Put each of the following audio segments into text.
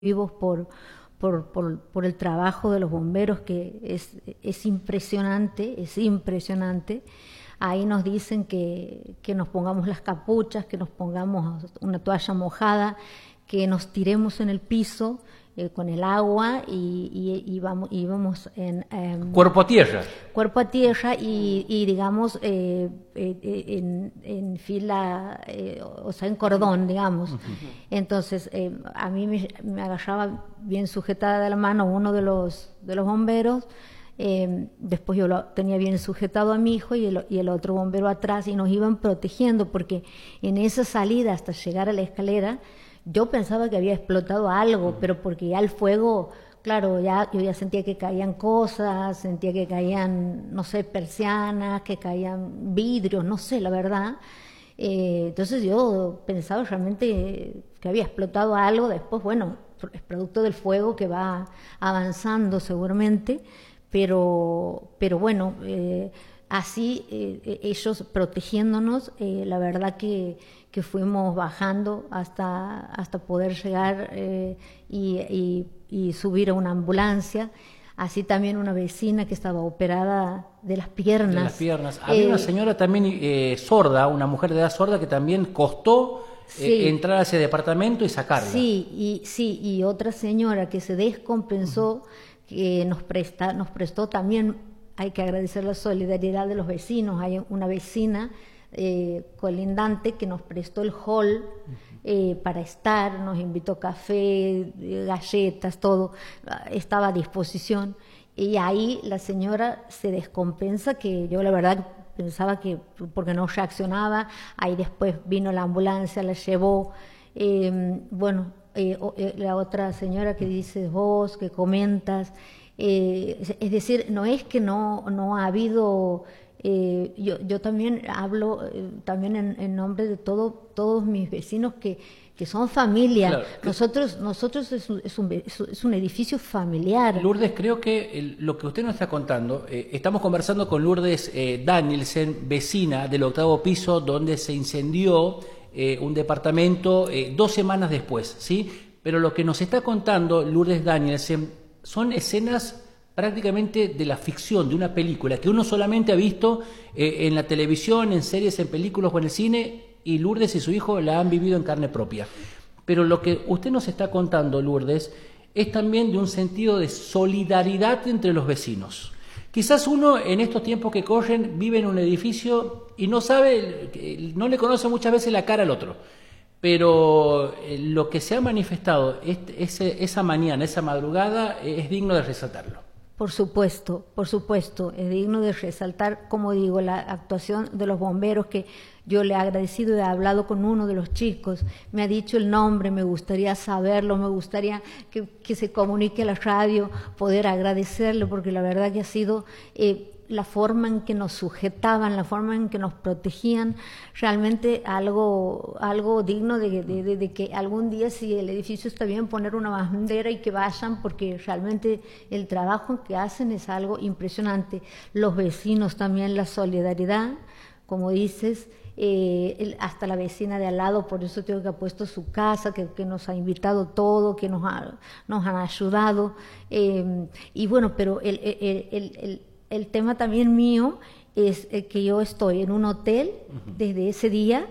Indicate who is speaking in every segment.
Speaker 1: vivos por el trabajo de los bomberos, que es impresionante, es impresionante. Ahí nos dicen que nos pongamos las capuchas, que nos pongamos una toalla mojada, que nos tiremos en el piso con el agua y vamos en
Speaker 2: cuerpo a tierra.
Speaker 1: Cuerpo a tierra y digamos en fila, o sea, en cordón, digamos. Entonces a mí me agarraba bien sujetada de la mano uno de los bomberos. Después yo lo tenía bien sujetado a mi hijo y el otro bombero atrás, y nos iban protegiendo, porque en esa salida hasta llegar a la escalera yo pensaba que había explotado algo, pero porque ya el fuego, claro, yo ya sentía que caían cosas, sentía que caían, no sé, persianas, que caían vidrios, no sé, la verdad. Entonces yo pensaba realmente que había explotado algo. Después, bueno, es producto del fuego que va avanzando seguramente, pero bueno, así ellos protegiéndonos, la verdad que fuimos bajando hasta poder llegar y subir a una ambulancia. Así también una vecina que estaba operada de las piernas.
Speaker 2: De las piernas. Había una señora también sorda, una mujer de edad sorda, que también costó entrar a ese departamento y sacarla.
Speaker 1: Sí, y otra señora que se descompensó, que nos prestó también. Hay que agradecer la solidaridad de los vecinos. Hay una vecina colindante que nos prestó el hall para estar, nos invitó café, galletas, todo, estaba a disposición. Y ahí la señora se descompensa, que yo la verdad pensaba que porque no reaccionaba. Ahí después vino la ambulancia, la llevó. La otra señora que dices vos, que comentas, es decir, no es que no ha habido. Yo también hablo también en nombre de todos mis vecinos que son familia. Claro. Nosotros es un edificio familiar.
Speaker 2: Lourdes, creo que lo que usted nos está contando, estamos conversando con Lourdes Danielsen, vecina del 8º piso, donde se incendió un departamento 2 semanas después, ¿sí? Pero lo que nos está contando Lourdes Danielsen son escenas prácticamente de la ficción, de una película que uno solamente ha visto en la televisión, en series, en películas o en el cine, y Lourdes y su hijo la han vivido en carne propia. Pero lo que usted nos está contando, Lourdes, es también de un sentido de solidaridad entre los vecinos. Quizás uno en estos tiempos que corren vive en un edificio y no sabe, no le conoce muchas veces la cara al otro. Pero lo que se ha manifestado esa mañana, esa madrugada, es digno de resaltarlo.
Speaker 1: Por supuesto, es digno de resaltar, como digo, la actuación de los bomberos, que yo le he agradecido, he hablado con uno de los chicos, me ha dicho el nombre, me gustaría saberlo, me gustaría que se comunique a la radio, poder agradecerle, porque la verdad que ha sido la forma en que nos sujetaban, la forma en que nos protegían, realmente algo digno de que algún día, si el edificio está bien, poner una bandera y que vayan, porque realmente el trabajo que hacen es algo impresionante. Los vecinos también, la solidaridad, como dices, hasta la vecina de al lado, por eso tengo que ha puesto su casa, que nos ha invitado todo, que nos han ayudado, y bueno, pero el tema también mío es que yo estoy en un hotel desde ese día,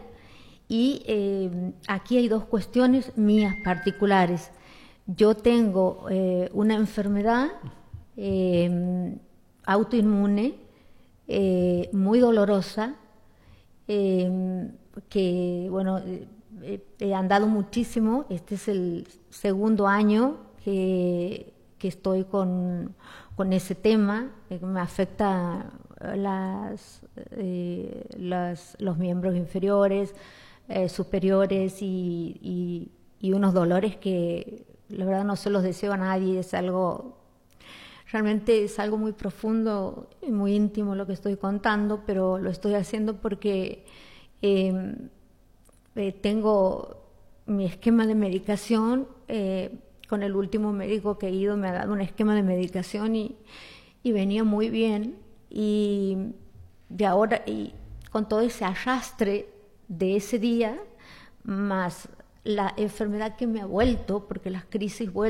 Speaker 1: y aquí hay 2 cuestiones mías particulares. Yo tengo una enfermedad autoinmune muy dolorosa, que bueno, he andado muchísimo. Este es el 2º año que estoy con ese tema, que me afecta los miembros inferiores, superiores, y unos dolores que la verdad no se los deseo a nadie. Realmente es algo muy profundo y muy íntimo lo que estoy contando, pero lo estoy haciendo porque tengo mi esquema de medicación. Con el último médico que he ido me ha dado un esquema de medicación y venía muy bien, y de ahora, y con todo ese arrastre de ese día, más la enfermedad que me ha vuelto, porque las crisis vuelven